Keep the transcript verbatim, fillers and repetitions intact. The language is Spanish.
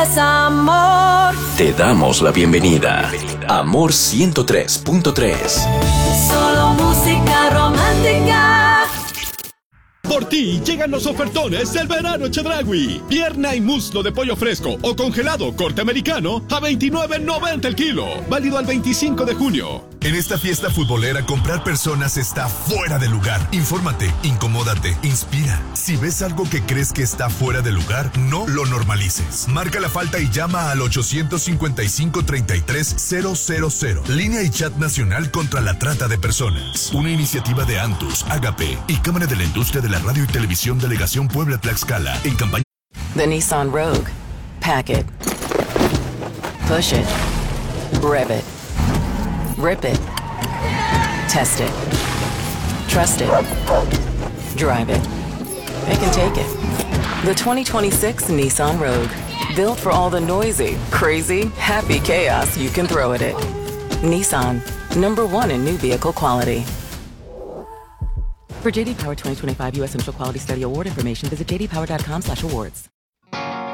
Es amor. Te damos la bienvenida. Amor ciento tres punto tres. Solo música romántica. Por ti llegan los ofertones del verano Chedraui. Pierna y muslo de pollo fresco o congelado corte americano a veintinueve noventa el kilo. Válido al veinticinco de junio. En esta fiesta futbolera, comprar personas está fuera de lugar. Infórmate, incomódate, inspira. Si ves algo que crees que está fuera de lugar, no lo normalices. Marca la falta y llama al ochocientos cincuenta y cinco, treinta y tres, cero cero cero. Línea y chat nacional contra la trata de personas. Una iniciativa de Antus, Agape y Cámara de la Industria de la Radio y Televisión Delegación Puebla-Tlaxcala en campaña. The Nissan Rogue. Pack it. Push it. Rev it. Rip it. Test it. Trust it. Drive it. It can take it. The twenty twenty-six Nissan Rogue. Built for all the noisy, crazy, happy chaos you can throw at it. Nissan. Number one in new vehicle quality. For J D Power twenty twenty-five U S Initial Quality Study Award information, visit j d power dot com slash awards.